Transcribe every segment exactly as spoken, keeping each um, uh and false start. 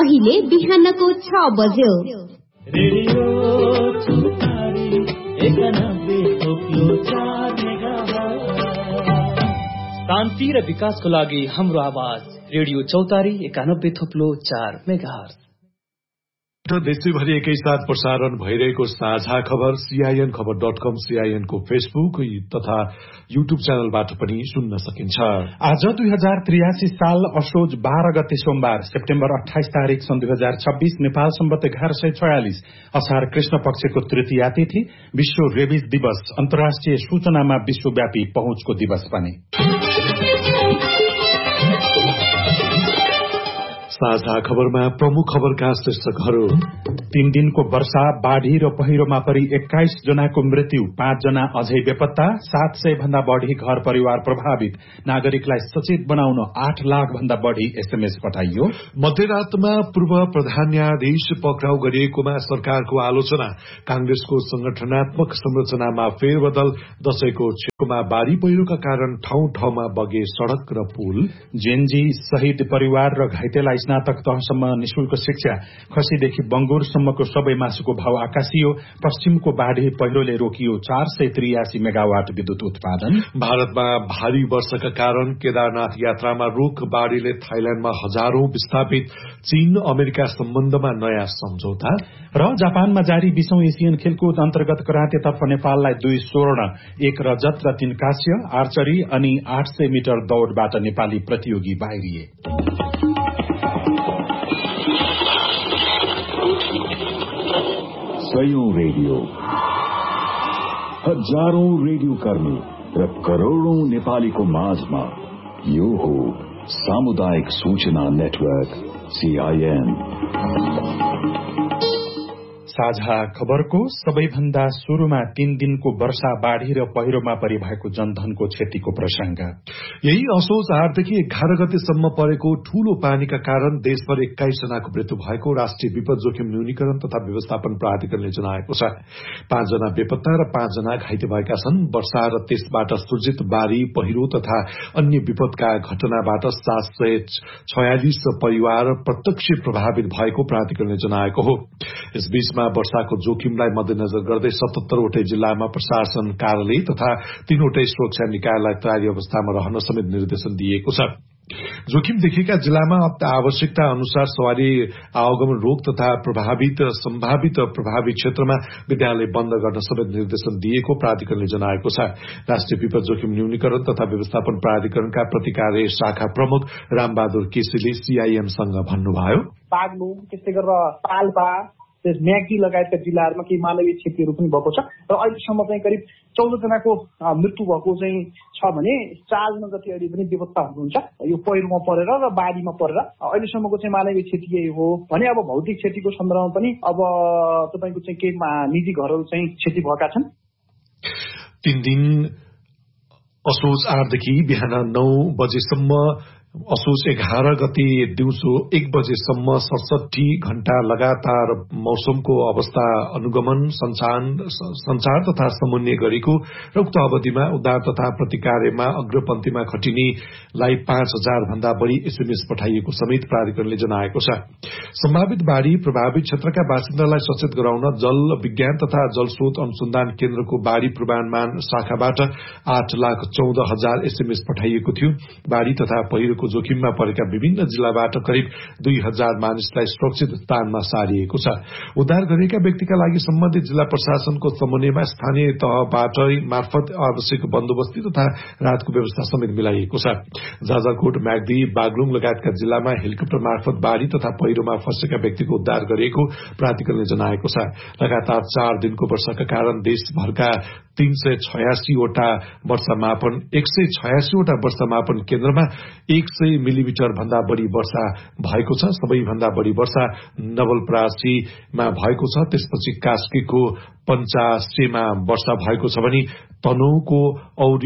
अहिले बिहानको छ बज्यो। रेडियो चौतारी एकानब्बे थोप्लो चार मेगाहर्ज। शान्ति र विकासको लागि हाम्रो आवाज रेडियो चौतारी एकानब्बे थोप्लो चार मेगाहर्ज। देशैभरि एकैसाथ प्रसारण भइरहेको साझा खबर सीआईएन खबर डट कम सीआईएन को फेसबुक तथा युट्युब च्यानलबाट पनि सुन्न सकिन्छ। आज दुई हजार त्रियासी साल असोज बाह्र गते सोमबार सेप्टेम्बर अठाइस तारीक सन् दुई हजार छब्बीस नेपाल सम्बत एघार सय छयालिस असार कृष्ण पक्षको तृतीया तिथि विश्व रेबिज दिवस, अन्तर्राष्ट्रिय सूचनामा विश्वव्यापी पहुँचको दिवस पनि। साझा खबरमा प्रमुख खबरका शीर्षकहरू। तीन दिनको वर्षा, बाढ़ी र पहिरोमा परि एक्काइस जनाको मृत्यु, पाँच जना अझै बेपत्ता, सात सय भन्दा बढ़ी घर परिवार प्रभावित, नागरिकलाई सचेत बनाउन आठ लाख भन्दा बढ़ी एसएमएस पठाइयो। मध्यरातमा पूर्व प्रधान न्यायाधीश पक्राउ गरिएकोमा सरकारको आलोचना, कांग्रेसको संगठनात्मक संरचनामा फेरबदल, दशैंको छेउमा बाढ़ी पहिरोका कारण ठाउँ ठाउँमा बगे सड़क र पुल, जेनजी शहीद परिवार र घाइतेलाई स्नातक तहसम्म निशुल्क शिक्षा, खसीदेखि बंगुरसम्मको सबै मासुको भाव आकाशियो, पश्चिमको बाढ़ी पहिरोले रोकियो चार सय त्रियासी मेगावाट विद्युत उत्पादन। भारतमा भारी वर्षाका कारण केदारनाथ यात्रामा रोक, बाढ़ीले थाइल्याण्डमा हजारौं विस्थापित, चीन अमेरिका सम्बन्धमा नयाँ सम्झौता र जापानमा जारी बीसौं एसियन खेलकुद अन्तर्गत करातेतर्फ नेपाललाई दुई स्वर्ण, एक रजत र तीन कांस्य, आर्चरी अनि आठ सय मिटर दौड़बाट नेपाली प्रतियोगी बाहिरिए। सयौं रेडियो, हजारौं रेडियो कर्मी र करोड़ौं नेपालीको माझमा यो हो सामुदायिक सूचना नेटवर्क सीआईएन। साझा खबरको सबैभन्दा शुरूमा तीन दिनको वर्षा, बाढ़ी र पहिरोमा परि भएको जनधनको क्षतिको प्रसंग। यही असोज आठदेखि एघार गतेसम्म परेको ठूलो पानीका कारण देशभर एक्काइस जनाको मृत्यु भएको राष्ट्रिय विपद जोखिम न्यूनीकरण तथा व्यवस्थापन प्राधिकरणले जनाएको छ। पाँच जना बेपत्ता र पाँच जना घाइते भएका छन्। वर्षा र त्यसबाट सूर्जित बाढ़ी, पहिरो तथा अन्य विपदका घटनाबाट सात सय छयालिस परिवार प्रत्यक्ष प्रभावित भएको प्राधिकरणले जनाएको हो। यसबीचमा वर्षाको जोखिमलाई मध्यनजर गर्दै सतहत्तरवटै जिल्लामा प्रशासन कार्यालय तथा तीनवटै सुरक्षा निकायलाई तयारी अवस्थामा रहन समेत निर्देशन दिएको छ। जोखिम देखिएका जिल्लामा आवश्यकता अनुसार सवारी आवागमन रोक तथा प्रभावित सम्भावित प्रभावित क्षेत्रमा विद्यालय बन्द गर्न समेत निर्देशन दिएको प्राधिकरणले जनाएको छ। राष्ट्रिय विपद जोखिम न्यूनीकरण तथा व्यवस्थापन प्राधिकरणका प्रतिकार्य शाखा प्रमुख रामबहादुर केसीले सीआईएमसँग भन्नुभयो, बागलुङ त्यस्तै गरेर पाल्पा, म्याग्दी लगायतका जिल्लाहरूमा केही मानवीय क्षतिहरू पनि भएको छ र अहिलेसम्म चाहिँ करिब चौध जनाको मृत्यु भएको चाहिँ छ भने चार जना जति अहिले पनि बेपत्ता हुनुहुन्छ यो पहिरोमा परेर र बाढीमा परेर। अहिलेसम्मको चाहिँ मानवीय क्षति यही हो भने अब भौतिक क्षतिको सन्दर्भमा पनि अब तपाईँको चाहिँ केही निजी घरहरू चाहिँ क्षति भएका छन्। तीन दिन असोज आठदेखि बिहान नौ बजेसम्म असोज एघार गते दिउँसो एक बजेसम्म सडसठी घण्टा लगातार मौसमको अवस्था अनुगमन, संचार तथा समन्वय गरेको र उक्त अवधिमा उद्धार तथा प्रतिकार्यमा अग्रपन्थीमा खटिनेलाई पाँच हजार भन्दा बढ़ी एसएमएस पठाइएको समेत प्राधिकरणले जनाएको छ। सम्भावित बाढ़ी प्रभावित क्षेत्रका बासिन्दालाई सचेत गराउन जल विज्ञान तथा जलस्रोत अनुसन्धान केन्द्रको बाढ़ी पूर्वानुमान शाखाबाट आठ लाख चौध हजार एसएमएस पठाइएको थियो। बाढ़ी तथा पहिरोको जोखिममा परेका विभिन्न जिल्लाबाट करिब दुई हजार मानिसलाई सुरक्षित स्थानमा सारिएको छ। उद्धार गरिएका व्यक्तिका लागि सम्बन्धित जिल्ला प्रशासनको समन्वयमा स्थानीय तहबाट मार्फत आवश्यक बन्दोबस्ती तथा राहतको व्यवस्था समेत मिलाइएको छ। जाजरकोट, म्याग्दी, बागलुङ लगायतका जिल्लामा हेलिकप्टर मार्फत बाढ़ी तथा पहिरोमा फँसेका व्यक्तिको उद्धार गरिएको प्राधिकरणले जनाएको छ। लगातार चार दिनको वर्षाका कारण देशभरका तीन सय छयासीवटा वर्षामापन एक सय छयासीवटा वर्षामापन केन्द्रमा एक सय मिलिमिटर भन्दा बढ़ी वर्षा भएको छ। सबैभन्दा बढ़ी वर्षा नवलपरासीमा भएको छ। त्यसपछि कास्कीको पञ्चासीमा वर्षा भएको छ भने तनहुको औरी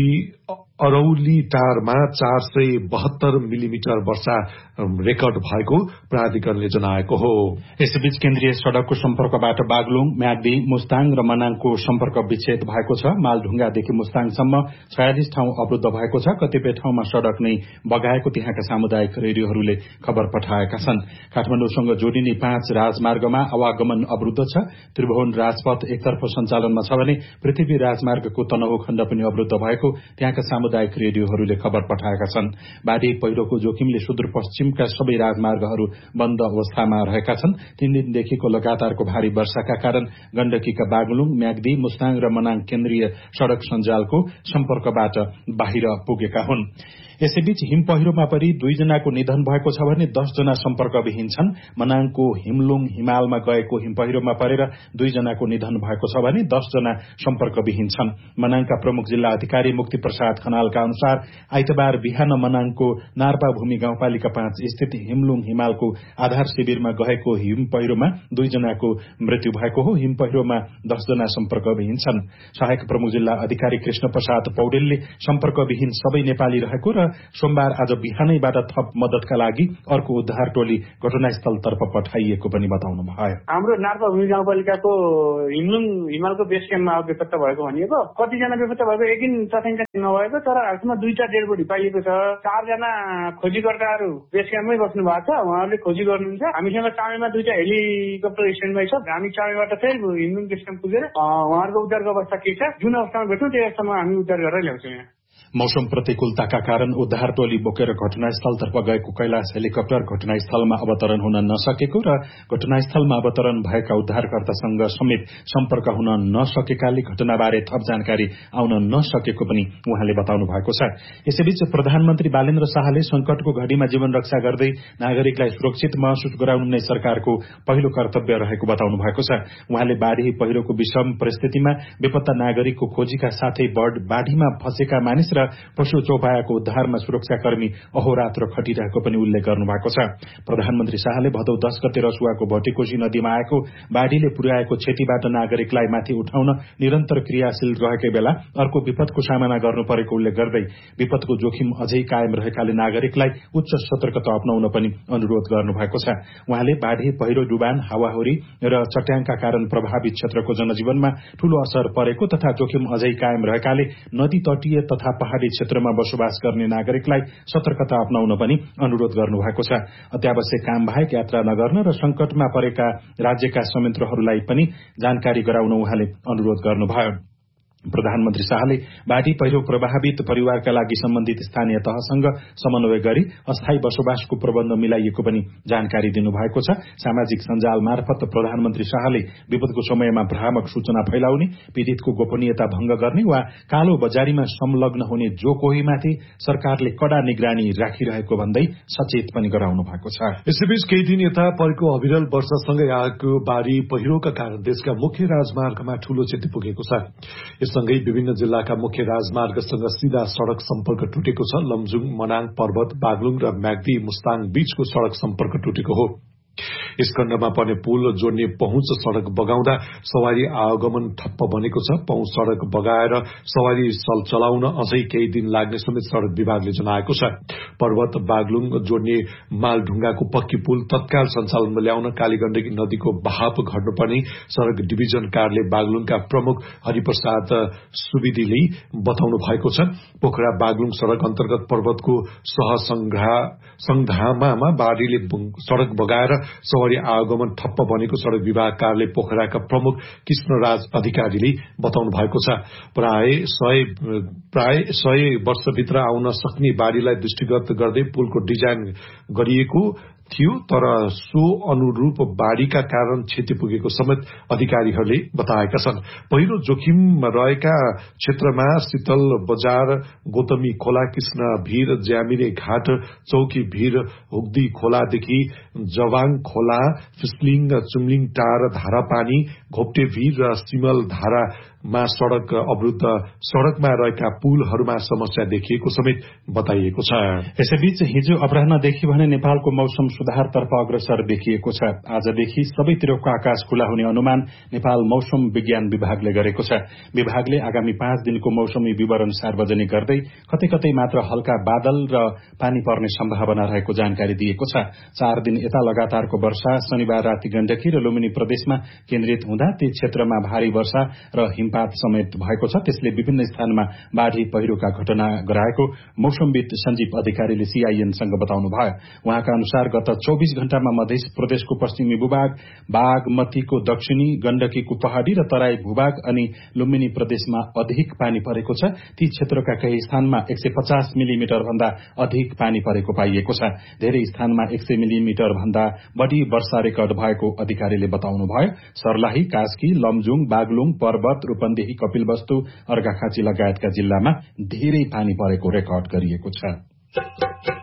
अरौली टारमा चार सय बहत्तर मिलिमिटर वर्षा रेकर्ड भएको प्राधिकरणले जनाएको हो। यसैबीच केन्द्रीय सड़कको सम्पर्कबाट बागलुङ, म्याग्दी, मुस्ताङ र मनाङको सम्पर्क विच्छेद भएको छ। मालढुङ्गादेखि मुस्ताङसम्म छयालिस ठाउँ अवरुद्ध भएको छ। कतिपय ठाउँमा सड़क नै बगाएको त्यहाँका सामुदायिक रेडियोहरूले खबर पठाएका छन्। काठमाडौँसँग जोडिने पाँच राजमार्गमा आवागमन अवरुद्ध छ। त्रिभुवन राजपथ एकतर्फ सञ्चालनमा छ भने पृथ्वी राजमार्गको तनहु खण्ड पनि अवरुद्ध भएको त्यहाँका सामुदायिक रेडियोहरूले खबर पठाएका छन्। बाढी पहिरोको जोखिमले सुदूरपश्चिमका सबै राजमार्गहरू बन्द अवस्थामा रहेका छन्। तीन दिनदेखिको लगातारको भारी वर्षाका कारण गण्डकीका बागलुङ, म्याग्दी, मुस्ताङ र मनाङ केन्द्रीय सड़क सञ्जालको सम्पर्कबाट बाहिर पुगेका हुन्। यसैबीच हिम पहिरोमा परि दुईजनाको निधन भएको छ भने दस जना सम्पर्कविहीन छन्। मनाङको हिमलुङ हिमालमा गएको हिम पहिरोमा परेर दुईजनाको निधन भएको छ भने दस जना सम्पर्कविहीन छन्। मनाङका प्रमुख जिल्ला अधिकारी मुक्ति प्रसाद खनालका अनुसार आइतबार बिहान मनाङको नार्पा भूमि गाउँपालिका पाँच स्थित हिमलुङ हिमालको आधार शिविरमा गएको हिम पहिरोमा दुईजनाको मृत्यु भएको हो। हिम पहिरोमा दस जना सम्पर्कविहीन छन्। सहायक प्रमुख जिल्ला अधिकारी कृष्ण प्रसाद पौडेलले सम्पर्कविहीन सबै नेपाली रहेको र सोमबार आज बिहानैबाट थप मद्दतका लागि अर्को उद्धार टोली घटनास्थलतर्फ पठाइएको पनि बताउनु भयो। हाम्रो नार्पा भूमि गाउँपालिकाको हिमलुङ हिमालको बेस क्याम्पमा बेपत्ता भएको भनिएको। कतिजना बेपत्ता भएको एकिन तथ्याङ्क नभएको, तर हालसम्म दुईटा डेड बडी पाइएको छ। चारजना खोजीकर्ताहरू बेस क्याम्पमै बस्नु भएको छ। उहाँहरूले खोजी गर्नुहुन्छ। हामीसँग चामेमा दुईटा हेलिकप्टर स्ट्यान्डबाई छ। हामी चामेबाट फेरि हिमलुङ बेस क्याम्प पुगेर उहाँहरूको उद्धारको अवस्था के छ, जुन अवस्थामा भेट्छौँ त्यो अवस्थामा हामी उद्धार गरेर ल्याउँछौँ। यहाँ मौसम प्रतिकूलताका कारण उद्धार टोली बोकेर घटनास्थलतर्फ गएको कैलाश हेलिकप्टर घटनास्थलमा अवतरण हुन नसकेको र घटनास्थलमा अवतरण भएका उद्धारकर्तासँग समेत सम्पर्क हुन नसकेकाले घटनाबारे थप जानकारी आउन नसकेको पनि उहाँले बताउनु भएको छ। यसैबीच प्रधानमन्त्री बालेन्द्र शाहले संकटको घड़ीमा जीवन रक्षा गर्दै नागरिकलाई सुरक्षित महसुस गराउनु नै सरकारको पहिलो कर्तव्य रहेको बताउनु भएको छ। उहाँले बाढ़ी पहिरोको विषम परिस्थितिमा बेपत्ता नागरिकको खोजीका साथै बाढ़ीमा फँसेका मानिस र पशु चौपायाको उद्धारमा सुरक्षाकर्मी अहोरात्र खटिरहेको पनि उल्लेख गर्नुभएको छ। प्रधानमन्त्री शाहले भदौ दस गते रसुवाको भटीकोशी नदीमा आएको बाढ़ीले पुर्याएको क्षतिबाट नागरिकलाई माथि उठाउन निरन्तर क्रियाशील रहेकै बेला अर्को विपदको सामना गर्नु परेको उल्लेख गर्दै विपदको जोखिम अझै कायम रहेकाले नागरिकलाई उच्च सतर्कता अपनाउन पनि अनुरोध गर्नुभएको छ। उहाँले बाढ़ी पहिरो, डुबान, हावाहुरी र चट्याङका कारण प्रभावित क्षेत्रको जनजीवनमा ठूलो असर परेको तथा जोखिम अझै कायम रहेकाले नदी तटीय तथा पहाड़ी क्षेत्रमा बसोबास गर्ने नागरिकलाई सतर्कता अपनाउन पनि अनुरोध गर्नुभएको छ। अत्यावश्यक काम बाहेक यात्रा नगर्न र संकटमा परेका राज्यका संयन्त्रहरूलाई पनि जानकारी गराउन उहाँले अनुरोध गर्नुभयो। प्रधानमन्त्री शाहले बाढ़ी पहिरो प्रभावित परिवारका लागि सम्बन्धित स्थानीय तहसँग समन्वय गरी अस्थायी बसोबासको प्रबन्ध मिलाइएको पनि जानकारी दिनुभएको छ। सामाजिक सञ्जाल मार्फत प्रधानमन्त्री शाहले विपदको समयमा भ्रामक सूचना फैलाउने, पीड़ितको गोपनीयता भंग गर्ने वा कालो बजारीमा संलग्न हुने जो कोहीमाथि सरकारले कड़ा निगरानी राखिरहेको भन्दै सचेत पनि गराउनु भएको छ। यसैबीच केही दिन यता परेको अविरल वर्षासँगै आएको बाढ़ी पहिरोका कारण देशका मुख्य राजमार्गमा ठूलो क्षति पुगेको छ। सँगै विभिन्न जिल्लाका मुख्य राजमार्गसँग सीधा सड़क सम्पर्क टुटेको छ। लमजुङ, मनाङ, पर्वत, बागलुङ र म्याग्दी मुस्ताङ बीचको सड़क सम्पर्क टुटेको हो। यस खण्डमा पर्ने पुल जोड्ने पहुँच सड़क बगाउँदा सवारी आवागमन ठप्प बनेको छ। पहुँच सड़क बगाएर सवारी चलाउन अझै केही दिन लाग्ने समेत सड़क विभागले जनाएको छ। पर्वत बागलुङ जोड्ने मालढुङ्गाको पक्की पुल तत्काल सञ्चालनमा ल्याउन कालीगण्डकी नदीको बहाव घट्नुपर्ने सड़क डिभिजन कार्यालय बागलुङका प्रमुख हरिप्रसाद सुवेदीले बताउनु भएको छ। पोखरा बागलुङ सड़क अन्तर्गत पर्वतको सहसंघधाममा बाढ़ीले सड़क बगाएर सवारी आवागमन ठप्प बनेको सड़क विभाग कार्यालय पोखराका प्रमुख कृष्णराज अधिकारीले बताउनु भएको छ। प्राय सय प्राय सय वर्षभित्र आउन सक्ने बाढ़ीलाई दृष्टिगत गर्दै पुलको डिजाइन गरिएको थियो, तर सो अनुरूप बाढ़ीका कारण क्षति पुगेको समेत अधिकारीहरूले बताएका छन्। पहिरो जोखिम रहेका क्षेत्रमा शीतल बजार, गौतमी खोला, कृष्ण भीर, ज्यामिरे घाट, चौकी भीर, हुग्दी खोलादेखि जवाङ खोला, फिस्लिङ, चुम्लिङ टार, धारापानी, घोप्टेभिर र सिमल धारामा सड़क अवरुद्ध, सड़कमा रहेका पुलहरूमा समस्या देखिएको समेत बताइएको छ। यसैबीच हिजो अपराह्नदेखि भने नेपालको मौसम सुधारतर्फ अग्रसर देखिएको छ। आजदेखि सबैतिरको आकाश खुला हुने अनुमान नेपाल मौसम विज्ञान विभागले गरेको छ। विभागले आगामी पाँच दिनको मौसमी विवरण सार्वजनिक गर्दै कतै कतै मात्र हल्का बादल र पानी पर्ने सम्भावना रहेको जानकारी दिएको छ। चार दिन यता लगातारको वर्षा शनिबार राति गण्डकी र लुम्बिनी प्रदेशमा केन्द्रित हुँदा ती क्षेत्रमा भारी वर्षा र हिमपात समेत भएको छ। त्यसले विभिन्न स्थानमा बाढ़ी पहिरोका घटना गराएको मौसमविद सञ्जीव अधिकारीले सीआईएनसँग बताउनुभयो। उहाँका अनुसार गत चौबीस घण्टामा मध्य प्रदेशको पश्चिमी भूभाग, बागमतीको दक्षिणी, गण्डकीको पहाड़ी र तराई भूभाग अनि लुम्बिनी प्रदेशमा अधिक पानी परेको छ। ती क्षेत्रका केही स्थानमा एक सय पचास मिलिमिटर भन्दा अधिक पानी परेको पाइएको छ। धेरै स्थानमा एक सय मिलिमिटर भन्दा बढ़ी वर्षा रेकर्ड भएको अधिकारीले बताउनुभयो। सर्लाही, कास्की, लमजुङ, बागलुङ, पर्वत, रूपन्देही, कपिलवस्तु, अर्घाखाँची लगायतका जिल्लामा धेरै पानी परेको रेकर्ड गरिएको छ।